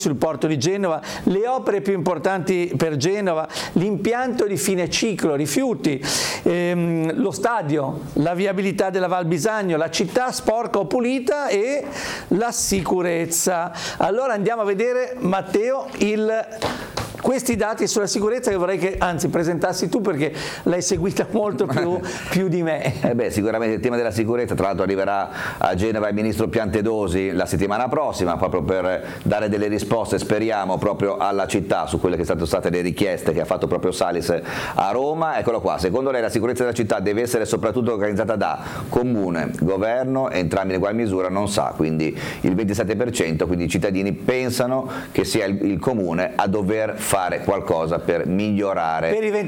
sul porto di Genova, le opere più importanti per Genova, l'impianto di fine ciclo, rifiuti, lo stadio, la viabilità della Val Bisagno, la città sporca o pulita e la sicurezza. Allora andiamo a vedere, Matteo, questi dati sulla sicurezza che vorrei che anzi presentassi tu, perché l'hai seguita molto più di me. Sicuramente il tema della sicurezza, tra l'altro arriverà a Genova il ministro Piantedosi la settimana prossima, proprio per dare delle risposte, speriamo, proprio alla città su quelle che sono state le richieste che ha fatto proprio Salis a Roma. Eccolo qua, secondo lei la sicurezza della città deve essere soprattutto organizzata da comune, governo, entrambi in ugual misura non sa, quindi il 27%, quindi i cittadini pensano che sia il comune a dover fare qualcosa per migliorare per il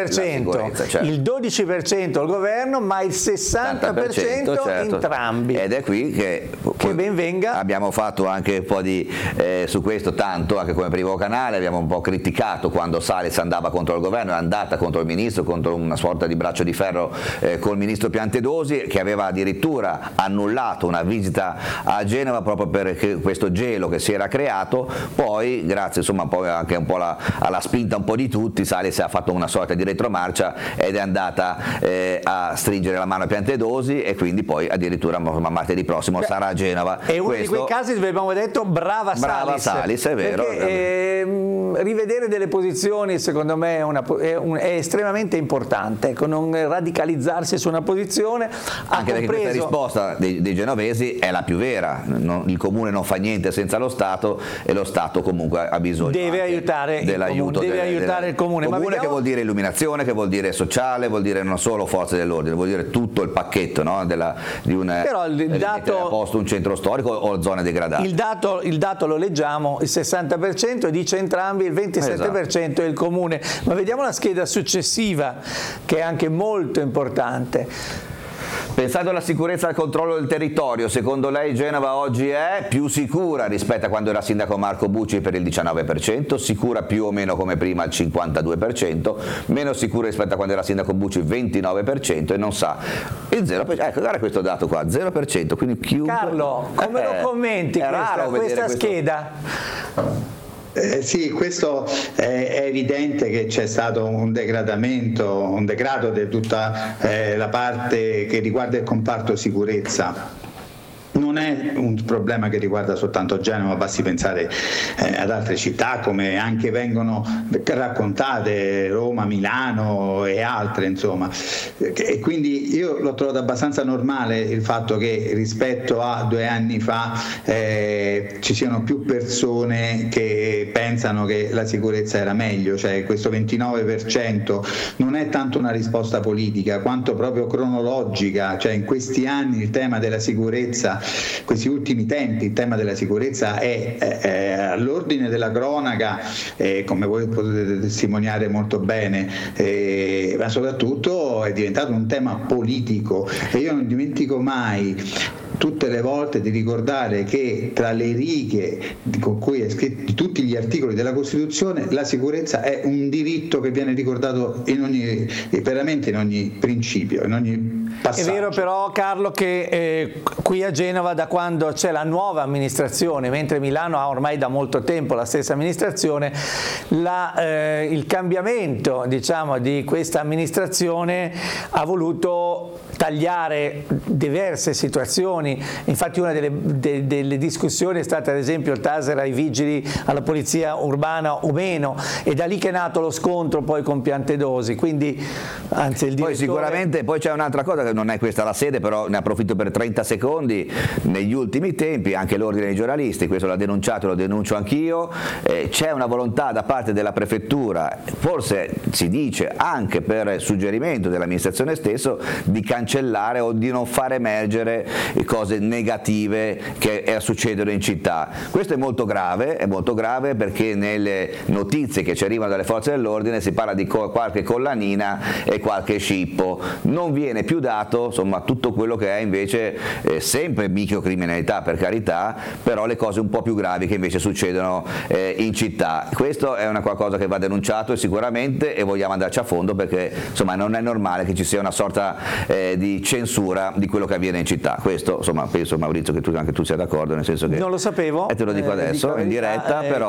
27%, certo. Il 12% il governo, ma il 60% certo. Entrambi. Ed è qui che ben venga. Abbiamo fatto anche un po' di su questo tanto, anche come primo canale, abbiamo un po' criticato quando Salis andava contro il governo, è andata contro il ministro, contro una sorta di braccio di ferro col ministro Piantedosi, che aveva addirittura annullato una visita a Genova proprio per questo gelo che si era creato. Poi grazie insomma poi anche un po' alla spinta un po' di tutti, Salis ha fatto una sorta di retromarcia ed è andata a stringere la mano a Piantedosi, e quindi poi addirittura martedì prossimo sarà a Genova. È uno di quei casi dove abbiamo detto brava Salis, è vero, perché rivedere delle posizioni secondo me è estremamente importante, ecco, non radicalizzarsi su una posizione. Anche perché questa risposta dei genovesi è la più vera, il comune non fa niente senza lo Stato, e lo Stato comunque ha bisogno, deve aiutare dell'aiuto il comune. Ma vediamo... che vuol dire illuminazione, che vuol dire sociale, vuol dire non solo forze dell'ordine, vuol dire tutto il pacchetto, no? Di Però il dato, a posto un centro storico o zone degradate. Il dato lo leggiamo, il 60% dice entrambi, il 27% è il comune. Ma vediamo la scheda successiva, che è anche molto importante. Pensando alla sicurezza e al controllo del territorio, secondo lei Genova oggi è più sicura rispetto a quando era sindaco Marco Bucci per il 19%, sicura più o meno come prima al 52%, meno sicura rispetto a quando era sindaco Bucci 29%, e non sa il 0%. Ecco, guarda questo dato qua, 0%, quindi chiunque... Carlo, come lo commenti questa scheda? Sì, questo è evidente che c'è stato un degrado di tutta la parte che riguarda il comparto sicurezza. Non è un problema che riguarda soltanto Genova, basti pensare ad altre città come anche vengono raccontate, Roma, Milano e altre, insomma. E quindi io l'ho trovato abbastanza normale il fatto che rispetto a 2 anni fa ci siano più persone che pensano che la sicurezza era meglio, cioè questo 29% non è tanto una risposta politica quanto proprio cronologica, cioè in questi anni il tema della sicurezza, questi ultimi tempi il tema della sicurezza è all'ordine della cronaca, come voi potete testimoniare molto bene, ma soprattutto è diventato un tema politico, e io non dimentico mai tutte le volte di ricordare che tra le righe con cui è scritto tutti gli articoli della Costituzione la sicurezza è un diritto che viene ricordato veramente in ogni principio, in ogni passaggio. È vero però, Carlo, che qui a Genova, da quando c'è la nuova amministrazione, mentre Milano ha ormai da molto tempo la stessa amministrazione, il cambiamento, diciamo, di questa amministrazione ha voluto tagliare diverse situazioni. Infatti una delle discussioni è stata ad esempio il taser ai vigili, alla polizia urbana o meno, e da lì che è nato lo scontro poi con Piantedosi, quindi anzi il direttore... Poi sicuramente poi c'è un'altra cosa, che non è questa la sede, però ne approfitto per 30 secondi, negli ultimi tempi anche l'ordine dei giornalisti, questo l'ha denunciato, lo denuncio anch'io, c'è una volontà da parte della prefettura, forse si dice anche per suggerimento dell'amministrazione stesso, di cancellare o di non far emergere cose negative che succedono in città. Questo è molto grave perché nelle notizie che ci arrivano dalle forze dell'ordine si parla di qualche collanina e qualche scippo, non viene più dato insomma tutto quello che è invece sempre microcriminalità, per carità, però le cose un po' più gravi che invece succedono in città. Questo è qualcosa che va denunciato sicuramente, e vogliamo andarci a fondo, perché insomma non è normale che ci sia una sorta di censura di quello che avviene in città. Questo insomma penso, Maurizio, che anche tu sia d'accordo, nel senso che non lo sapevo, e te lo dico adesso in diretta, però